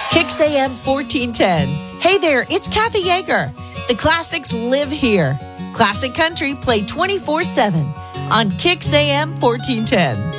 Kicks AM 1410. Hey there, it's Kathy Yeager. The classics live here. Classic country played 24/7 on Kicks AM 1410.